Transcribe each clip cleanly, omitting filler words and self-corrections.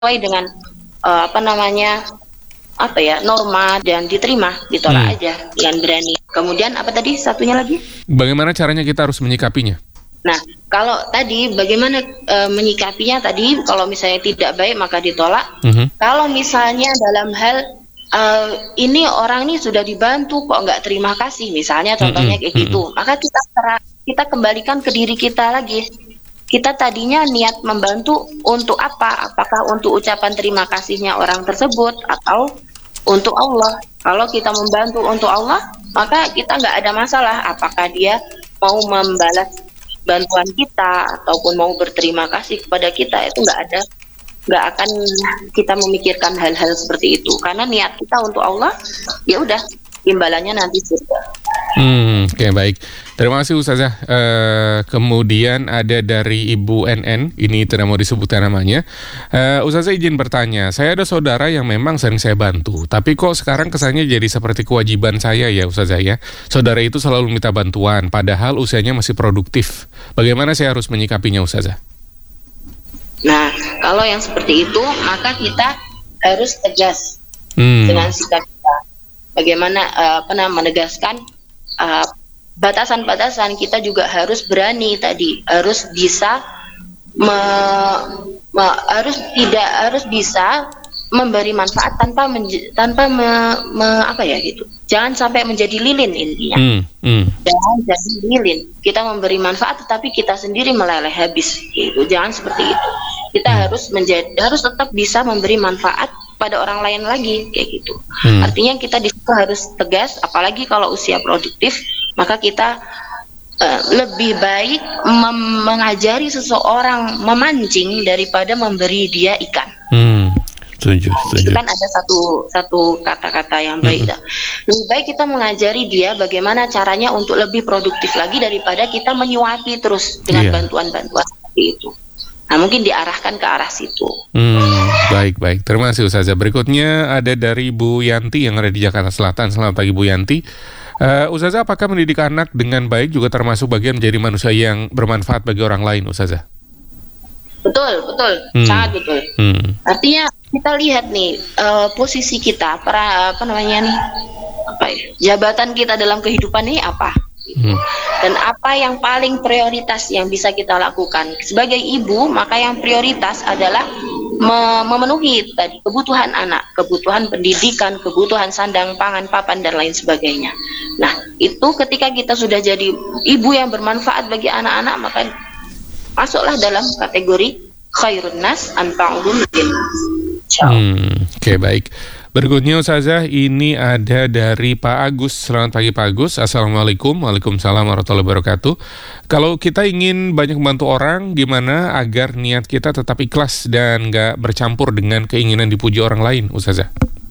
sesuai dengan norma dan diterima, ditolak aja dengan berani. Kemudian apa tadi satunya lagi? Bagaimana caranya kita harus menyikapinya? Nah, kalau tadi bagaimana menyikapinya tadi, kalau misalnya tidak baik maka ditolak. Kalau misalnya dalam hal ini orang ini sudah dibantu kok nggak terima kasih, misalnya contohnya kayak gitu, maka kita kembalikan ke diri kita lagi. Kita tadinya niat membantu untuk apa? Apakah untuk ucapan terima kasihnya orang tersebut atau untuk Allah? Kalau kita membantu untuk Allah, maka kita nggak ada masalah. Apakah dia mau membalas bantuan kita ataupun mau berterima kasih kepada kita, itu nggak akan kita memikirkan hal-hal seperti itu. Karena niat kita untuk Allah, ya udah imbalannya nanti surga. Oke, baik. Terima kasih Ustazah. Kemudian ada dari Ibu NN, ini tidak mau disebutkan namanya. Ustazah izin bertanya, saya ada saudara yang memang sering saya bantu, tapi kok sekarang kesannya jadi seperti kewajiban saya ya Ustazah ya. Saudara itu selalu minta bantuan, padahal usianya masih produktif. Bagaimana saya harus menyikapinya Ustazah? Nah, kalau yang seperti itu, maka kita harus tegas dengan sikap kita. Bagaimana menegaskan batasan-batasan. Kita juga harus berani tadi, harus bisa harus bisa memberi manfaat tanpa jangan sampai menjadi lilin intinya. Jangan jadi lilin. Kita memberi manfaat tetapi kita sendiri meleleh habis gitu. Jangan seperti itu. Kita harus tetap bisa memberi manfaat pada orang lain lagi kayak gitu. Artinya kita di situ harus tegas, apalagi kalau usia produktif, maka kita lebih baik mengajari seseorang memancing daripada memberi dia ikan. Setuju. Kan ada satu kata-kata yang baik. Lebih baik kita mengajari dia bagaimana caranya untuk lebih produktif lagi daripada kita menyuapi terus dengan bantuan-bantuan seperti itu. Nah, mungkin diarahkan ke arah situ. Baik. Terima kasih Ustazah. Berikutnya ada dari Bu Yanti yang ada di Jakarta Selatan. Selamat pagi Bu Yanti. Ustazah, apakah mendidik anak dengan baik juga termasuk bagian menjadi manusia yang bermanfaat bagi orang lain, Ustazah? Betul. Sangat betul. Artinya kita lihat nih posisi kita, jabatan kita dalam kehidupan ini apa? Dan apa yang paling prioritas yang bisa kita lakukan sebagai ibu, maka yang prioritas adalah memenuhi tadi kebutuhan anak, kebutuhan pendidikan, kebutuhan sandang, pangan, papan dan lain sebagainya. Nah, itu ketika kita sudah jadi ibu yang bermanfaat bagi anak-anak, maka masuklah dalam kategori khairun nas anfa'uhum linnas. Oke, baik. Berikutnya Ustazah, ini ada dari Pak Agus. Selamat pagi Pak Agus. Assalamualaikum. Waalaikumsalam warahmatullahi wabarakatuh. Kalau kita ingin banyak membantu orang, gimana agar niat kita tetap ikhlas dan gak bercampur dengan keinginan dipuji orang lain, Ustazah?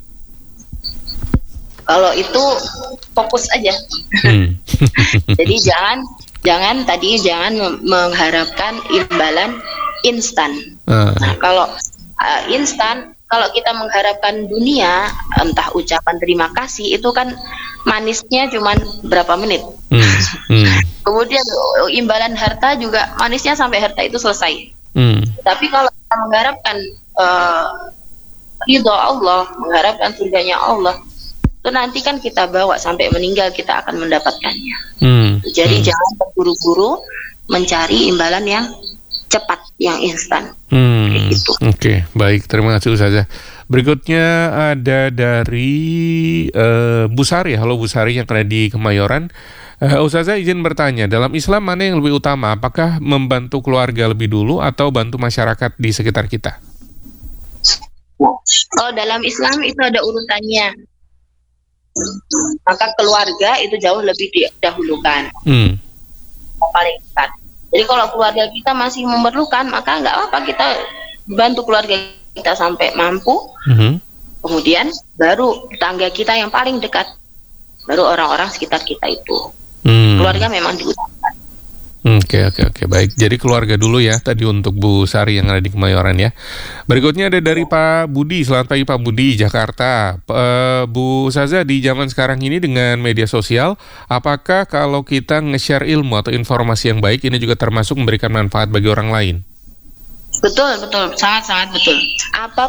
Kalau itu fokus aja. Jadi jangan mengharapkan imbalan instan. Nah, kalau instan, kalau kita mengharapkan dunia, entah ucapan terima kasih, itu kan manisnya cuma berapa menit. Kemudian imbalan harta juga manisnya sampai harta itu selesai. Tapi kalau kita mengharapkan ridho Allah, mengharapkan surganya Allah, itu nanti kan kita bawa sampai meninggal, kita akan mendapatkannya. Jadi jangan terburu-buru mencari imbalan yang cepat, yang instan. Gitu. Oke, baik. Terima kasih Ustazah. Berikutnya ada dari Bu Sari. Halo Bu Sari yang ada di Kemayoran. Ustazah izin bertanya, dalam Islam mana yang lebih utama? Apakah membantu keluarga lebih dulu atau bantu masyarakat di sekitar kita? Kalau dalam Islam itu ada urutannya. Maka keluarga itu jauh lebih didahulukan. Paling dekat. Jadi kalau keluarga kita masih memerlukan, maka nggak apa-apa kita bantu keluarga kita sampai mampu. Kemudian baru tetangga kita yang paling dekat, baru orang-orang sekitar kita itu. Keluarga memang diutamakan. Oke, baik. Jadi keluarga dulu ya tadi untuk Bu Sari yang ada di Kemayoran ya. Berikutnya ada dari Pak Budi. Selamat pagi Pak Budi, Jakarta. Bu Ustazah, di zaman sekarang ini dengan media sosial, apakah kalau kita nge-share ilmu atau informasi yang baik ini juga termasuk memberikan manfaat bagi orang lain? Betul, betul, sangat-sangat betul.